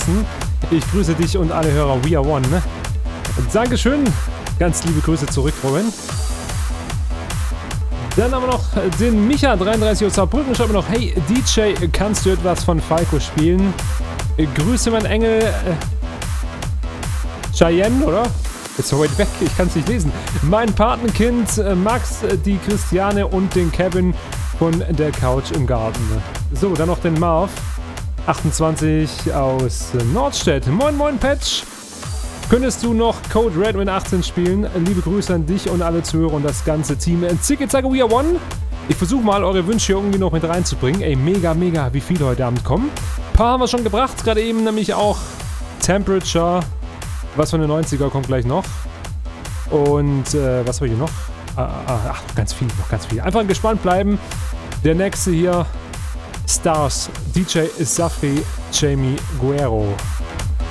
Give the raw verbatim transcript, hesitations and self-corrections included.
vergessen. Ich grüße dich und alle Hörer We Are One. Ne? Dankeschön. Ganz liebe Grüße zurück, Robin. Dann haben wir noch den Micha dreiunddreißig aus Saarbrücken. Schreibt mir noch, hey D J, kannst du etwas von Falco spielen? Grüße mein Engel äh, Cheyenne, oder? Ist so weit weg, ich kann es nicht lesen. Mein Patenkind äh, Max, äh, die Christiane und den Kevin von der Couch im Garten. So, dann noch den Marv, achtundzwanzig aus äh, Nordstedt. Moin moin Patch. Könntest du noch Code Redman achtzehn spielen? Liebe Grüße an dich und alle Zuhörer und das ganze Team. Zicke Zacke We Are One. Ich versuche mal eure Wünsche hier irgendwie noch mit reinzubringen. Ey, mega, mega, wie viele heute Abend kommen. Ein paar haben wir schon gebracht, gerade eben nämlich auch Temperature. Was von den neunziger kommt gleich noch. Und äh, was haben wir hier noch? Ah, ah, ach, ganz viel, noch ganz viel. Einfach gespannt bleiben. Der nächste hier, Stars, D J Safri, Jamie Guerrero.